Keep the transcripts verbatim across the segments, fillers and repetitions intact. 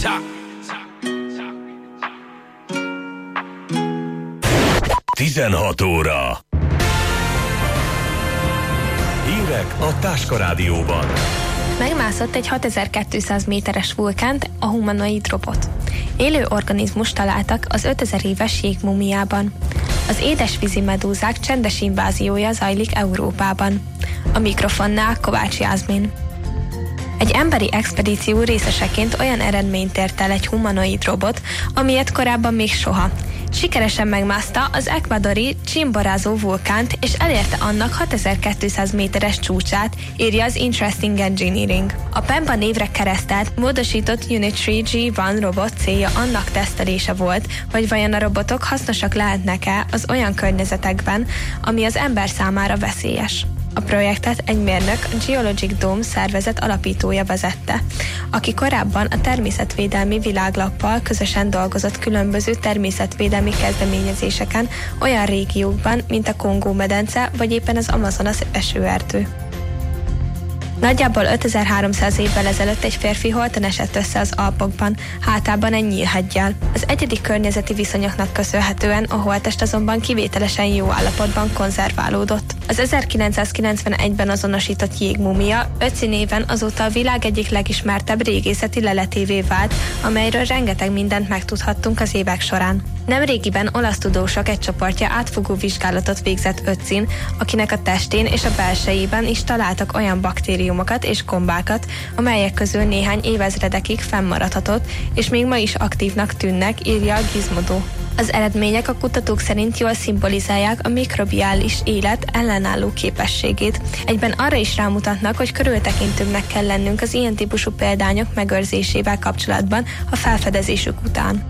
tizenhat óra. Hírek a Táska Rádióban. Megmászott egy hatezer-kétszáz méteres vulkánt a humanoid robot. Élő organizmust találtak az ötezer éves jégmumiában. Az édesvízi medúzák csendes inváziója zajlik Európában. A mikrofonnál Kovács Jászmin. Egy emberi expedíció részeseként olyan eredményt ért el egy humanoid robot, amilyet korábban még soha. Sikeresen megmászta az ekvadori Chimborazo vulkánt, és elérte annak hatezer-kétszáz méteres csúcsát, írja az Interesting Engineering. A Pemba névre keresztelt, módosított Unit három G egy robot célja annak tesztelése volt, hogy vajon a robotok hasznosak lehetnek-e az olyan környezetekben, ami az ember számára veszélyes. A projektet egy mérnök, a Geologic Dome szervezet alapítója vezette, aki korábban a Természetvédelmi Világlappal közösen dolgozott különböző természetvédelmi kezdeményezéseken olyan régiókban, mint a Kongó-medence vagy éppen az Amazonas esőerdő. Nagyjából ötezer-háromszáz évvel ezelőtt egy férfi holtan esett össze az Alpokban, hátában egy nyílheggyel. Az egyedi környezeti viszonyoknak köszönhetően a holttest azonban kivételesen jó állapotban konzerválódott. Az ezerkilencszázkilencvenegyben azonosított jégmumia Ötzi néven azóta a világ egyik legismertebb régészeti leletévé vált, amelyről rengeteg mindent megtudhattunk az évek során. Nemrégiben olasz tudósok egy csoportja átfogó vizsgálatot végzett Ötzin, akinek a testén és a belsejében is találtak olyan baktériumokat és gombákat, amelyek közül néhány évezredekig fennmaradhatott, és még ma is aktívnak tűnnek, írja a Gizmodo. Az eredmények a kutatók szerint jól szimbolizálják a mikrobiális élet ellenálló képességét. Egyben arra is rámutatnak, hogy körültekintőbbnek kell lennünk az ilyen típusú példányok megőrzésével kapcsolatban a felfedezésük után.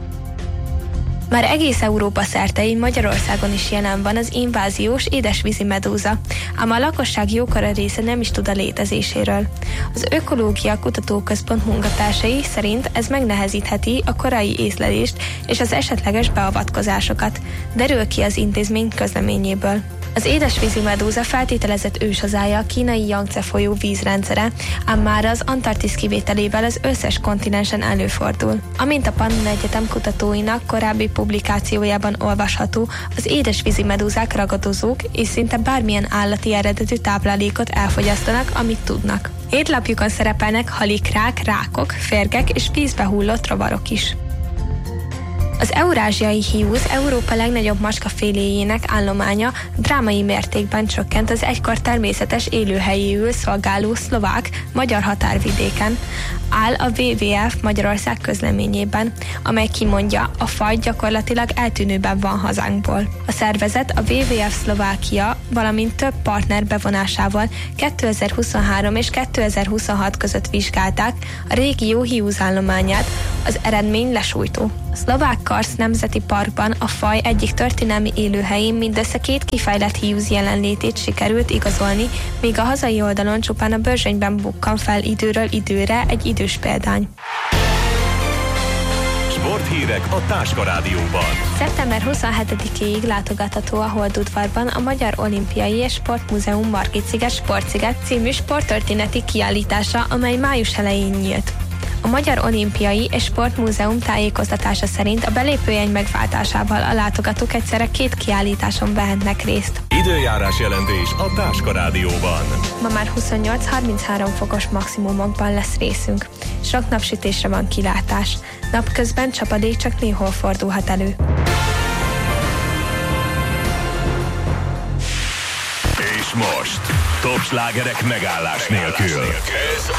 Már egész Európa szerte, így Magyarországon is jelen van az inváziós édesvízi medúza, ám a lakosság jókora része nem is tud a létezéséről. Az Ökológia Kutatóközpont munkatársai szerint ez megnehezítheti a korai észlelést és az esetleges beavatkozásokat, derül ki az intézmény közleményéből. Az édesvízi medúza feltételezett őshazája a kínai Jangtze folyó vízrendszere, ám már az Antarktisz kivételével az összes kontinensen előfordul. Amint a Pannon Egyetem kutatóinak korábbi publikációjában olvasható, az édesvízi medúzák ragadozók és szinte bármilyen állati eredetű táplálékot elfogyasztanak, amit tudnak. Étlapjukon szerepelnek halikrák, rákok, férgek és vízbe hullott rovarok is. Az eurázsiai hiúz Európa legnagyobb macskaféléjének állománya drámai mértékben csökkent az egykor természetes élőhelyéül szolgáló szlovák-magyar határvidéken, áll a dupla vé vé ef Magyarország közleményében, amely kimondja, a faj gyakorlatilag eltűnőben van hazánkból. A szervezet a dupla vé vé ef Szlovákia, valamint több partner bevonásával kétezer-huszonhárom és kétezer-huszonhat között vizsgálták a régió hiúzállományát, az eredmény lesújtó. A Szlovák Karsz Nemzeti Parkban a faj egyik történelmi élőhelyén mindössze két kifejlett hiúz jelenlétét sikerült igazolni, míg a hazai oldalon csupán a Börzsönyben bukkan fel időről időre egy idős példány. Sporthírek a Táska Rádióban. szeptember huszonhetedikéig látogatható a Holdudvarban a Magyar Olimpiai és Sportmúzeum Margit-sziget Sportsziget című sporttörténeti kiállítása, amely május elején nyílt. A Magyar Olimpiai és Sportmúzeum tájékoztatása szerint a belépőjegy megváltásával a látogatók egyszerre két kiállításon vehetnek részt. Időjárás jelentés a Táska Rádióban. Ma már huszonnyolc-harminchárom fokos maximumokban lesz részünk. Sok napsütésre van kilátás. Napközben csapadék csak néhol fordulhat elő. És most top slágerek megállás nélkül.